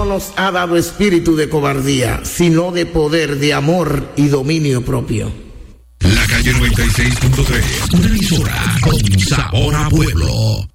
no nos ha dado espíritu de cobardía, sino de poder, de amor y dominio propio. La calle 96.3, una emisora con sabor a pueblo.